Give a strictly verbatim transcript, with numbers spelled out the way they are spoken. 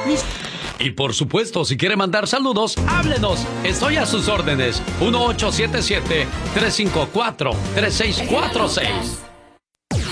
mis... Y por supuesto, si quiere mandar saludos, háblenos. Estoy a sus órdenes. uno ocho siete siete, tres cinco cuatro, tres seis cuatro seis.